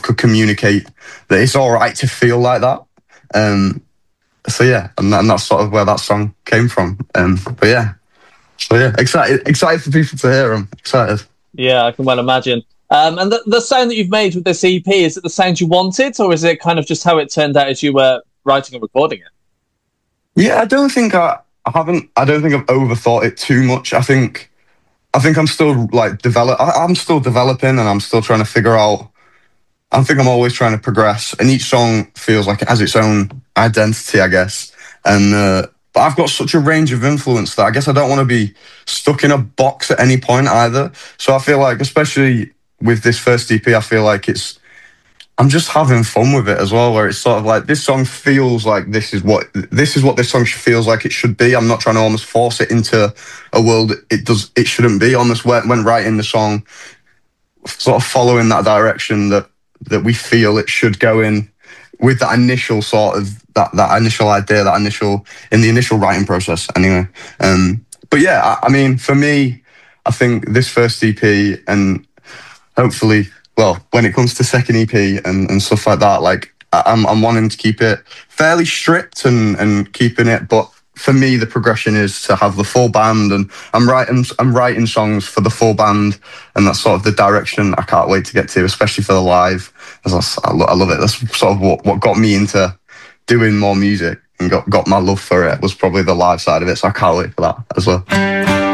could communicate that it's all right to feel like that. So yeah, and that's sort of where that song came from. But yeah, so yeah, excited for people to hear them. Excited. Yeah, I can well imagine. And the sound that you've made with this EP, is it the sound you wanted, or is it kind of just how it turned out as you were writing and recording it? Yeah, I don't think I've overthought it too much. I think I'm still like I'm still developing, and I'm still trying to figure out. I think I'm always trying to progress, and each song feels like it has its own identity, I guess. And but I've got such a range of influence that I guess I don't want to be stuck in a box at any point either. So I feel like, especially with this first EP, I feel like I'm just having fun with it as well, where it's sort of like this song feels like this is what this song feels like it should be. I'm not trying to almost force it into a world it shouldn't be. Almost when writing the song, sort of following that direction that we feel it should go in, with that initial sort of that initial idea, in the initial writing process anyway. But yeah, I mean, for me, I think this first EP, and hopefully, well, when it comes to second EP and stuff like that, like I'm wanting to keep it fairly strict and keeping it, but for me, the progression is to have the full band, and I'm writing songs for the full band, and that's sort of the direction I can't wait to get to, especially for the live. I love it. That's sort of what got me into doing more music and got my love for it, was probably the live side of it. So I can't wait for that as well.